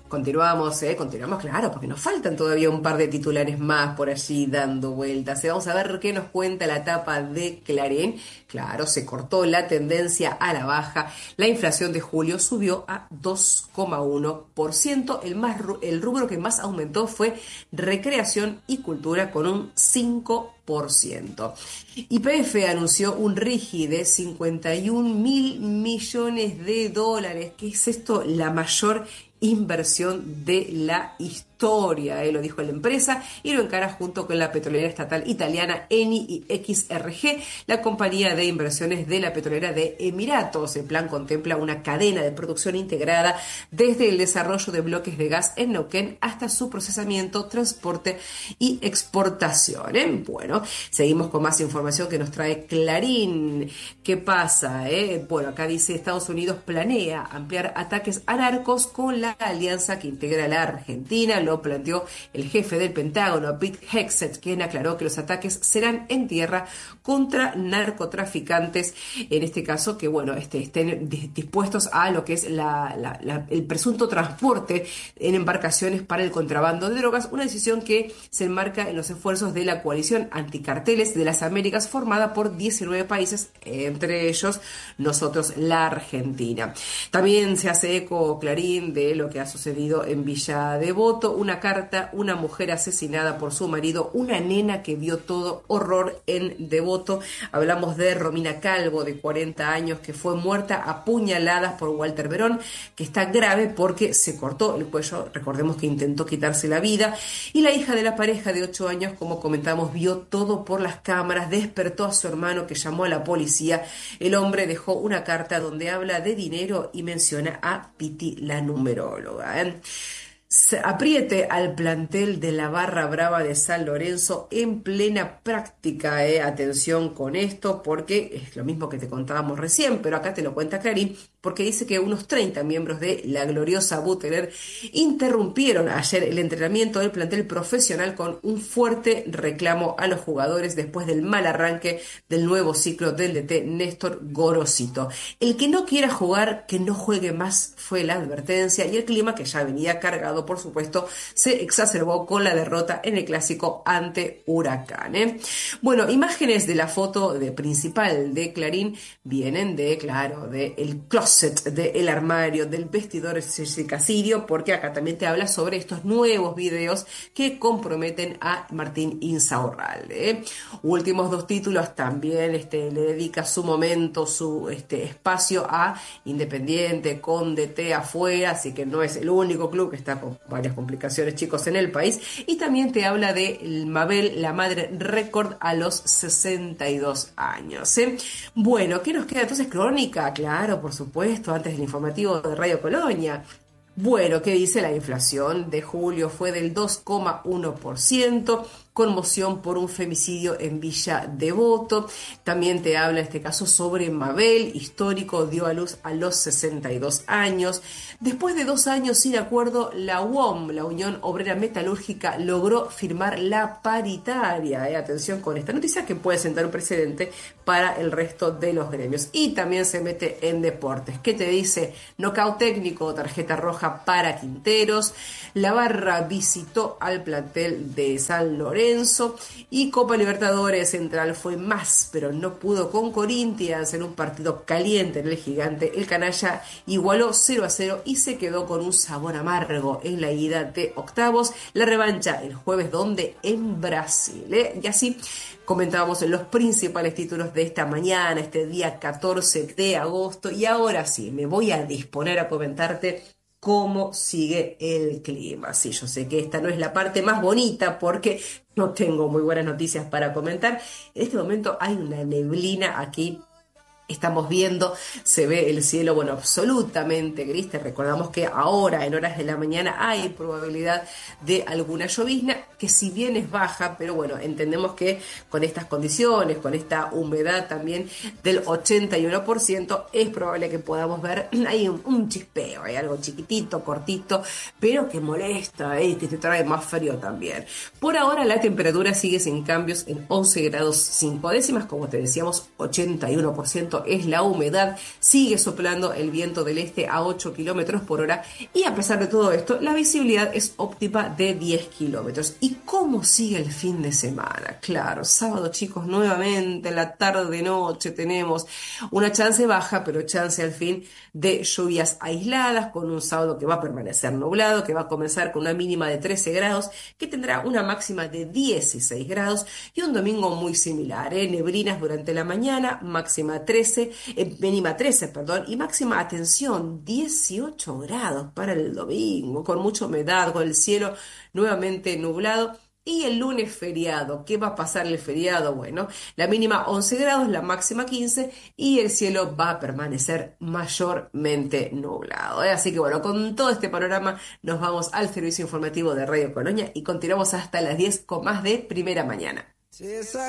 Continuamos, claro, porque nos faltan todavía un par de titulares más por allí dando vueltas. Vamos a ver qué nos cuenta la tapa de Clarín. Claro, se cortó la tendencia a la baja. La inflación de julio subió a 2,1%. El rubro que más aumentó fue recreación y cultura con un 5%. YPF anunció un RIGI de 51.000 millones de dólares. ¿Qué es esto? La mayor inversión de la historia, lo dijo la empresa y lo encara junto con la petrolera estatal italiana Eni y XRG, la compañía de inversiones de la petrolera de Emiratos. El plan contempla una cadena de producción integrada desde el desarrollo de bloques de gas en Neuquén hasta su procesamiento, transporte y exportación. Bueno, seguimos con más información que nos trae Clarín. ¿Qué pasa? Bueno, acá dice Estados Unidos planea ampliar ataques a narcos con la alianza que integra la Argentina. Lo planteó el jefe del Pentágono, Pete Hegseth, quien aclaró que los ataques serán en tierra contra narcotraficantes, en este caso que bueno, estén dispuestos a lo que es el presunto transporte en embarcaciones para el contrabando de drogas, una decisión que se enmarca en los esfuerzos de la coalición anticarteles de las Américas formada por 19 países, entre ellos nosotros, la Argentina. También se hace eco Clarín de lo que ha sucedido en Villa Devoto, una carta, una mujer asesinada por su marido, una nena que vio todo, horror en Devoto. Hablamos de Romina Calvo, de 40 años, que fue muerta a puñaladas por Walter Verón, que está grave porque se cortó el cuello, recordemos que intentó quitarse la vida, y la hija de la pareja de 8 años, como comentamos, vio todo por las cámaras, despertó a su hermano que llamó a la policía. El hombre dejó una carta donde habla de dinero y menciona a Piti, la numeróloga. Apriete al plantel de la Barra Brava de San Lorenzo en plena práctica. Atención con esto, porque es lo mismo que te contábamos recién, pero acá te lo cuenta Clarín, porque dice que unos 30 miembros de la gloriosa Buteler interrumpieron ayer el entrenamiento del plantel profesional con un fuerte reclamo a los jugadores después del mal arranque del nuevo ciclo del DT Néstor Gorosito. El que no quiera jugar, que no juegue más, fue la advertencia, y el clima, que ya venía cargado, por supuesto, se exacerbó con la derrota en el clásico ante Huracán. Bueno, imágenes de la foto principal de Clarín vienen de el closet, del armario, del vestidor Casirio, porque acá también te habla sobre estos nuevos videos que comprometen a Martín Insaurralde. Últimos 2 títulos también le dedica su momento, su espacio a Independiente, con DT afuera, así que no es el único club que está con varias complicaciones, chicos, en el país. Y también te habla de Mabel, la madre récord a los 62 años. Bueno, ¿qué nos queda entonces? Crónica, claro, por supuesto, antes del informativo de Radio Colonia. Bueno, ¿qué dice? La inflación de julio fue del 2,1%, conmoción por un femicidio en Villa Devoto. También te habla en este caso sobre Mabel, histórico, dio a luz a los 62 años. Después de 2 años sin acuerdo, la UOM, la Unión Obrera Metalúrgica, logró firmar la paritaria. Atención con esta noticia que puede sentar un precedente para el resto de los gremios. Y también se mete en deportes. ¿Qué te dice? Nocaut técnico, tarjeta roja para Quinteros. La Barra visitó al plantel de San Lorenzo. Y Copa Libertadores, Central fue más, pero no pudo con Corinthians en un partido caliente en el Gigante. El canalla igualó 0-0 y se quedó con un sabor amargo en la ida de octavos. La revancha el jueves, donde en Brasil. Y así comentábamos los principales títulos de esta mañana, este día 14 de agosto. Y ahora sí, me voy a disponer a comentarte cómo sigue el clima. Sí, yo sé que esta no es la parte más bonita porque no tengo muy buenas noticias para comentar. En este momento hay una neblina aquí. Estamos viendo, se ve el cielo, bueno, absolutamente gris. Te recordamos que ahora, en horas de la mañana, hay probabilidad de alguna llovizna, que si bien es baja, pero bueno, entendemos que con estas condiciones, con esta humedad también del 81%, es probable que podamos ver ahí un chispeo, algo chiquitito, cortito, pero que molesta, que te trae más frío también. Por ahora la temperatura sigue sin cambios en 11 grados 5 décimas, como te decíamos, 81% cierto es la humedad, sigue soplando el viento del este a 8 kilómetros por hora y a pesar de todo esto, la visibilidad es óptima de 10 kilómetros. ¿Y cómo sigue el fin de semana? Claro, sábado chicos, nuevamente en la tarde-noche tenemos una chance baja, pero chance al fin de lluvias aisladas, con un sábado que va a permanecer nublado, que va a comenzar con una mínima de 13 grados, que tendrá una máxima de 16 grados y un domingo muy similar, neblinas durante la mañana, máxima 13, mínima 13, perdón, y máxima, atención, 18 grados para el domingo, con mucha humedad, con el cielo nuevamente nublado. Y el lunes feriado, ¿qué va a pasar el feriado? Bueno, la mínima 11 grados, la máxima 15 y el cielo va a permanecer mayormente nublado. Así que bueno, con todo este panorama nos vamos al servicio informativo de Radio Colonia y continuamos hasta las 10 con más de Primera Mañana.